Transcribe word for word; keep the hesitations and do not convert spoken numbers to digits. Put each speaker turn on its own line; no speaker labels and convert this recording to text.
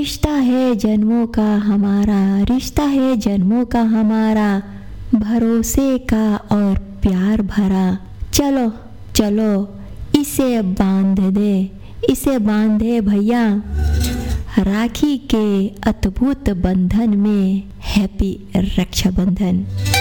रिश्ता है जन्मों का हमारा, रिश्ता है जन्मों का हमारा, भरोसे का और प्यार भरा। चलो चलो इसे बांध दे, इसे बांधे भैया राखी के अद्भुत बंधन में। हैप्पी रक्षाबंधन।